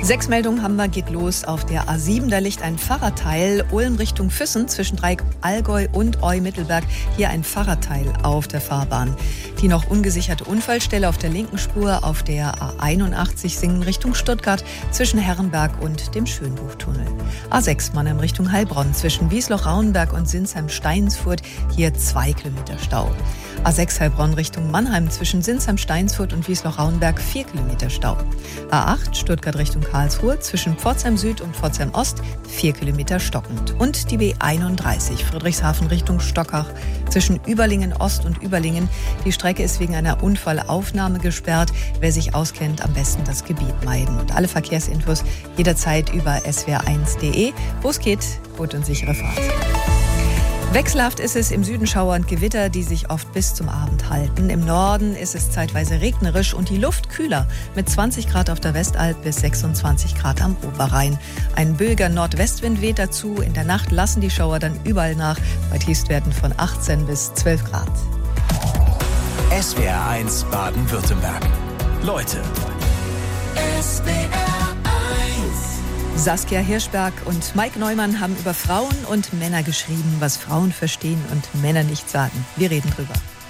6 Meldungen haben wir, geht los auf der A7. Da liegt ein Fahrradteil Ulm Richtung Füssen zwischen Dreieck Allgäu und Eu-Mittelberg. Hier ein Fahrradteil auf der Fahrbahn. Die noch ungesicherte Unfallstelle auf der linken Spur auf der A81 Singen Richtung Stuttgart zwischen Herrenberg und dem Schönbuchtunnel. A6 Mannheim Richtung Heilbronn zwischen Wiesloch-Rauenberg und Sinsheim-Steinsfurt. Hier 2 Kilometer Stau. A6 Heilbronn Richtung Mannheim zwischen Sinsheim-Steinsfurt und Wiesloch-Rauenberg 4 Kilometer Stau. A8 Stuttgart Richtung Karlsruhe zwischen Pforzheim Süd und Pforzheim Ost 4 Kilometer stockend. Und die B31 Friedrichshafen Richtung Stockach zwischen Überlingen Ost und Überlingen. Die Strecke ist wegen einer Unfallaufnahme gesperrt. Wer sich auskennt, am besten das Gebiet meiden. Und alle Verkehrsinfos jederzeit über swr1.de. Wo es geht, gute und sichere Fahrt. Wechselhaft ist es im Süden Schauer und Gewitter, die sich oft bis zum Abend halten. Im Norden ist es zeitweise regnerisch und die Luft kühler mit 20 Grad auf der Westalb bis 26 Grad am Oberrhein. Ein böiger Nordwestwind weht dazu. In der Nacht lassen die Schauer dann überall nach bei Tiefstwerten von 18 bis 12 Grad. SWR1 Baden-Württemberg. Leute. Saskia Hirschberg und Mike Neumann haben über Frauen und Männer geschrieben, was Frauen verstehen und Männer nicht sagen. Wir reden drüber.